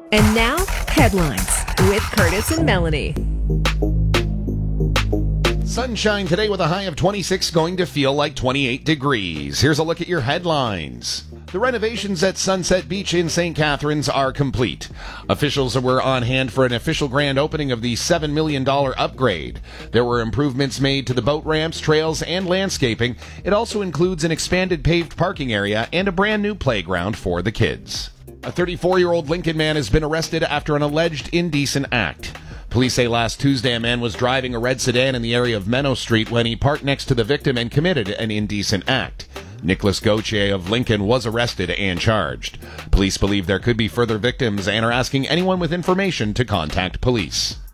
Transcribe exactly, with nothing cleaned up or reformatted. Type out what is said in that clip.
And now, headlines with Curtis and Melanie. Sunshine today with a high of twenty-six, going to feel like twenty-eight degrees. Here's a look at your headlines. The renovations at Sunset Beach in Saint Catharines are complete. Officials were on hand for an official grand opening of the seven million dollars upgrade. There were improvements made to the boat ramps, trails, and landscaping. It also includes an expanded paved parking area and a brand new playground for the kids. A thirty-four-year-old Lincoln man has been arrested after an alleged indecent act. Police say last Tuesday a man was driving a red sedan in the area of Menno Street when he parked next to the victim and committed an indecent act. Nicholas Gauthier of Lincoln was arrested and charged. Police believe there could be further victims and are asking anyone with information to contact police.